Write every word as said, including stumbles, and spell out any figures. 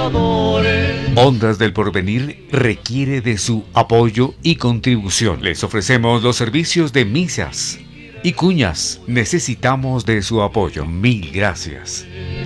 adore. Ondas del Porvenir requiere de su apoyo y contribución. Les ofrecemos los servicios de misas y cuñas. Necesitamos de su apoyo. Mil gracias.